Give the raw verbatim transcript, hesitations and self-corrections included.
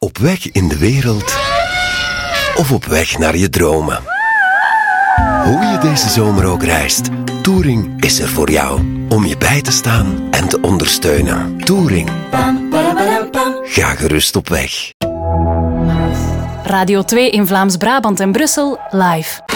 Op weg in de wereld of op weg naar je dromen. Hoe je deze zomer ook reist, Touring is er voor jou. Om je bij te staan en te ondersteunen. Touring. Ga gerust op weg. Radio twee in Vlaams-Brabant en Brussel live.